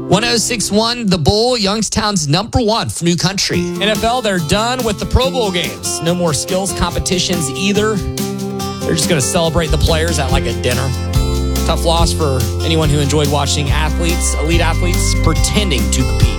1061 The Bull, Youngstown's number one for New Country. NFL, they're done with the Pro Bowl games. No more skills competitions either. They're just going to celebrate the players at like a dinner. Tough loss for anyone who enjoyed watching elite athletes pretending to compete.